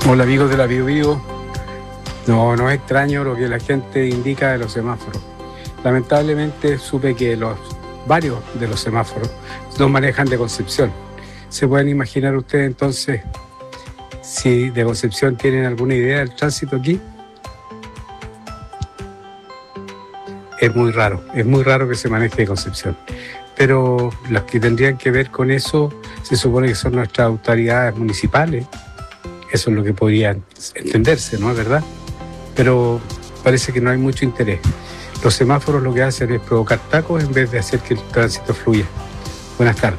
Hola amigos de la Bio. No es extraño lo que la gente indica de los semáforos. Lamentablemente supe que varios de los semáforos no manejan de Concepción. ¿Se pueden imaginar ustedes entonces si de Concepción tienen alguna idea del tránsito aquí? Es muy raro que se maneje de Concepción. Pero los que tendrían que ver con eso se supone que son nuestras autoridades municipales. Eso es lo que podría entenderse, ¿no es verdad? Pero parece que no hay mucho interés. Los semáforos lo que hacen es provocar tacos en vez de hacer que el tránsito fluya. Buenas tardes.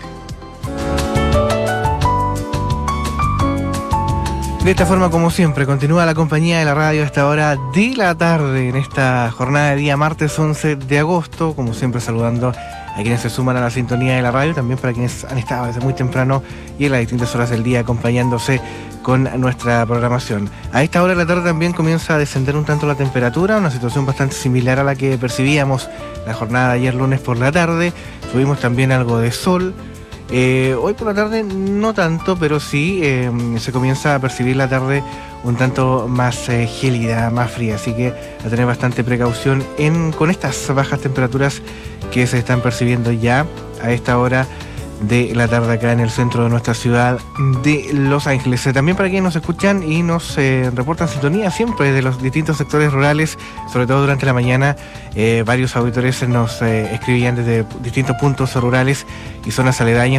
De esta forma, como siempre, continúa la compañía de la radio a esta hora de la tarde, en esta jornada de día martes 11 de agosto, como siempre saludando a quienes se suman a la sintonía de la radio, también para quienes han estado desde muy temprano y en las distintas horas del día acompañándose con nuestra programación. A esta hora de la tarde también comienza a descender un tanto la temperatura, una situación bastante similar a la que percibíamos la jornada de ayer lunes por la tarde. Tuvimos también algo de sol. Hoy por la tarde no tanto, pero sí se comienza a percibir la tarde un tanto más gélida, más fría, así que a tener bastante precaución con estas bajas temperaturas que se están percibiendo ya a esta hora de la tarde acá en el centro de nuestra ciudad de Los Ángeles. También para quienes nos escuchan y nos reportan sintonía siempre de los distintos sectores rurales, sobre todo durante la mañana, varios auditores nos escribían desde distintos puntos rurales y zonas aledañas